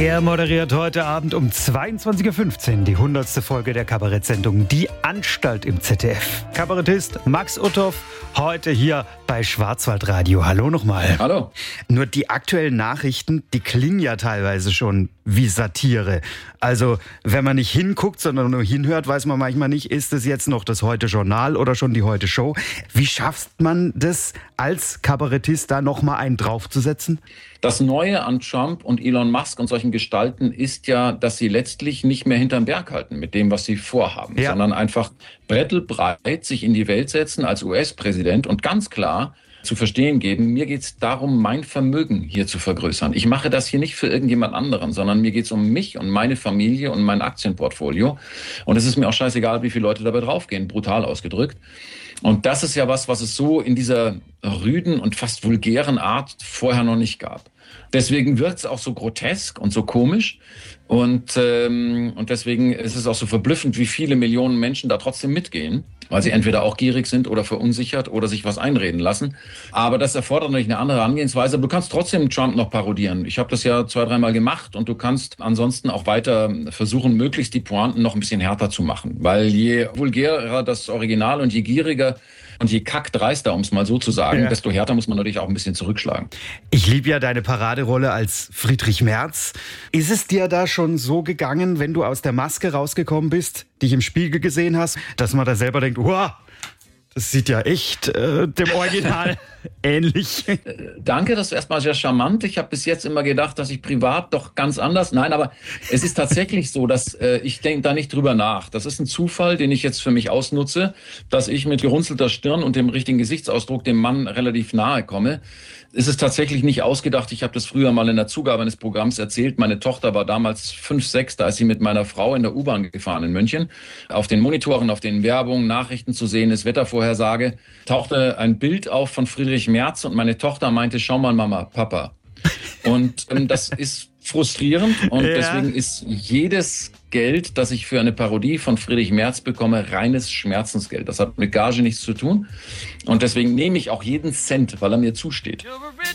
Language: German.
Er moderiert heute Abend um 22.15 Uhr die 100. Folge der Kabarettsendung Die Anstalt im ZDF. Kabarettist Max Uthoff, heute hier bei Schwarzwaldradio. Hallo nochmal. Hallo. Nur die aktuellen Nachrichten, die klingen ja teilweise schon wie Satire. Also wenn man nicht hinguckt, sondern nur hinhört, weiß man manchmal nicht, ist es jetzt noch das Heute-Journal oder schon die Heute-Show. Wie schafft man das als Kabarettist, da nochmal einen draufzusetzen? Das Neue an Trump und Elon Musk und solchen Gestalten ist ja, dass sie letztlich nicht mehr hinterm Berg halten mit dem, was sie vorhaben, sondern einfach brettelbreit sich in die Welt setzen als US-Präsident und ganz klar zu verstehen geben, mir geht es darum, mein Vermögen hier zu vergrößern. Ich mache das hier nicht für irgendjemand anderen, sondern mir geht es um mich und meine Familie und mein Aktienportfolio. Und es ist mir auch scheißegal, wie viele Leute dabei draufgehen, brutal ausgedrückt. Und das ist ja was es so in dieser rüden und fast vulgären Art vorher noch nicht gab. Deswegen wird es auch so grotesk und so komisch und deswegen ist es auch so verblüffend, wie viele Millionen Menschen da trotzdem mitgehen, weil sie entweder auch gierig sind oder verunsichert oder sich was einreden lassen. Aber das erfordert natürlich eine andere Herangehensweise. Aber du kannst trotzdem Trump noch parodieren. Ich habe das ja 2-3 Mal gemacht und du kannst ansonsten auch weiter versuchen, möglichst die Pointen noch ein bisschen härter zu machen. Weil je vulgärer das Original und je gieriger und je kackdreister, um es mal so zu sagen, desto härter muss man natürlich auch ein bisschen zurückschlagen. Ich liebe ja deine Paraderolle als Friedrich Merz. Ist es dir da schon so gegangen, wenn du aus der Maske rausgekommen bist, dich im Spiegel gesehen hast, dass man da selber denkt, wow, das sieht ja echt dem Original ähnlich. Danke, das ist erstmal sehr charmant. Ich habe bis jetzt immer gedacht, dass ich privat doch ganz anders. Nein, aber es ist tatsächlich so, dass ich denke da nicht drüber nach. Das ist ein Zufall, den ich jetzt für mich ausnutze, dass ich mit gerunzelter Stirn und dem richtigen Gesichtsausdruck dem Mann relativ nahe komme. Es ist tatsächlich nicht ausgedacht. Ich habe das früher mal in der Zugabe eines Programms erzählt. Meine Tochter war damals 5, 6, da ist sie mit meiner Frau in der U-Bahn gefahren in München. Auf den Monitoren, auf den Werbung, Nachrichten zu sehen ist, Wettervorhersage, tauchte ein Bild auf von Friedrich Merz und meine Tochter meinte, schau mal Mama, Papa. Und das ist frustrierend und deswegen ist jedes Geld, das ich für eine Parodie von Friedrich Merz bekomme, reines Schmerzensgeld. Das hat mit Gage nichts zu tun und deswegen nehme ich auch jeden Cent, weil er mir zusteht.